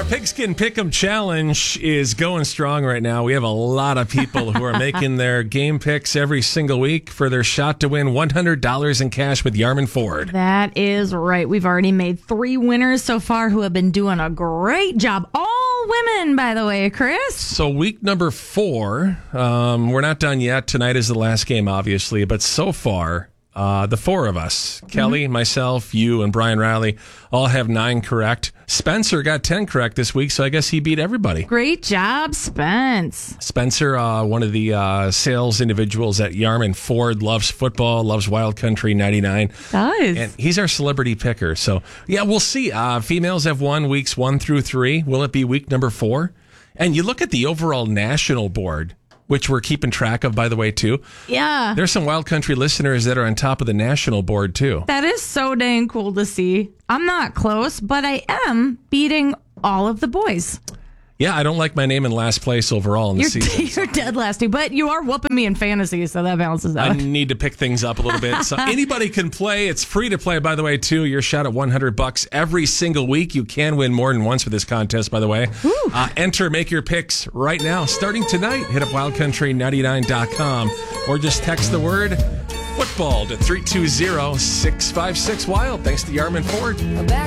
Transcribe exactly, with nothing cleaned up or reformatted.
Pigskin Pick'em Challenge is going strong right now. We have a lot of people who are making their game picks every single week for their shot to win one hundred dollars in cash with Yarman Ford. That is right. We've already made three winners so far who have been doing a great job. All women, by the way, Chris. So week number four, um, we're not done yet. Tonight is the last game, obviously, but so far, Uh, the four of us, Kelly, mm-hmm. myself, you, and Brian Riley, all have nine correct. Spencer got ten correct this week, so I guess he beat everybody. Great job, Spence. Spencer, uh, one of the uh, sales individuals at Yarman Ford, loves football, loves Wild Country ninety-nine. Does. And he's our celebrity picker. So, yeah, we'll see. Uh, females have won weeks one through three. Will it be week number four? And you look at the overall national board, which we're keeping track of, by the way, too. Yeah. There's some Wild Country listeners that are on top of the national board, too. That is so dang cool to see. I'm not close, but I am beating all of the boys. Yeah, I don't like my name in last place overall in the you're, season. You're dead lasty, but you are whooping me in fantasy, so that balances out. I need to pick things up a little bit. So anybody can play. It's free to play, by the way, too. Your shot at one hundred bucks every single week. You can win more than once with this contest, by the way. Uh, enter, make your picks right now. Starting tonight, hit up wild country ninety-nine dot com or just text the word football to three two zero, six five six, wild. Thanks to Yarman Ford.